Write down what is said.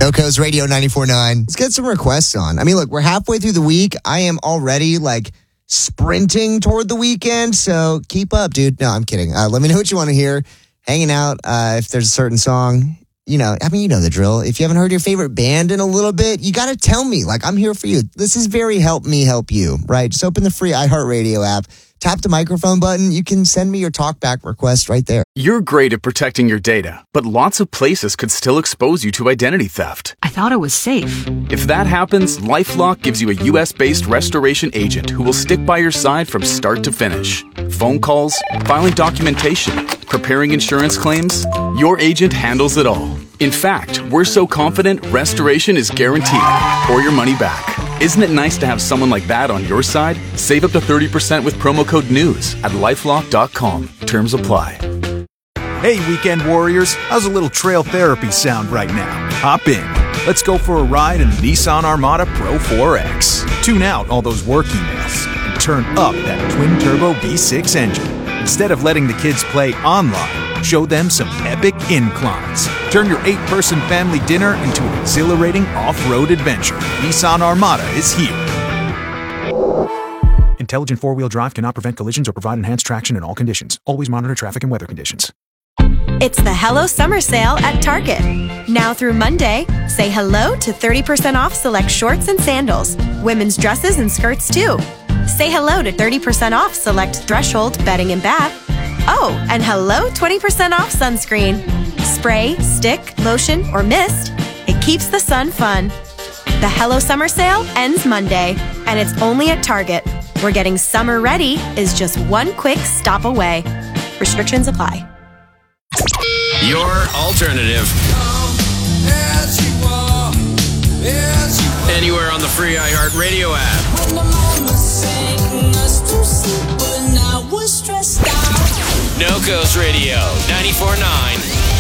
NoCo's Radio 94.9. Let's get some requests on. I mean, look, we're halfway through the week. I am already, sprinting toward the weekend, so keep up, dude. No, I'm kidding. Let me know what you want to hear. Hanging out, if there's a certain song, you know the drill. If you haven't heard your favorite band in a little bit, you got to tell me. I'm here for you. This is very help me help you, right? Just open the free iHeartRadio app. Tap the microphone button. You can send me your talkback request right there. You're great at protecting your data, but lots of places could still expose you to identity theft. I thought it was safe. If that happens, LifeLock gives you a U.S.-based restoration agent who will stick by your side from start to finish. Phone calls, filing documentation, preparing insurance claims, your agent handles it all. In fact, we're so confident restoration is guaranteed or your money back. Isn't it nice to have someone like that on your side? Save up to 30% with promo code NEWS at LifeLock.com. Terms apply. Hey, weekend warriors, how's a little trail therapy sound right now? Hop in. Let's go for a ride in the Nissan Armada Pro 4X. Tune out all those work emails and turn up that twin-turbo V6 engine. Instead of letting the kids play online, show them some epic inclines. Turn your 8-person family dinner into an exhilarating off-road adventure. Nissan Armada is here. Intelligent four-wheel drive cannot prevent collisions or provide enhanced traction in all conditions. Always monitor traffic and weather conditions. It's the Hello Summer Sale at Target. Now through Monday, say hello to 30% off select shorts and sandals. Women's dresses and skirts too. Say hello to 30% off select Threshold bedding and bath. Oh, and hello 20% off sunscreen. Spray, stick, lotion, or mist. It keeps the sun fun. The Hello Summer Sale ends Monday, and it's only at Target, where getting summer ready is just one quick stop away. Restrictions apply. Your alternative. Anywhere on the free iHeartRadio app. NoCo's Radio 94.9.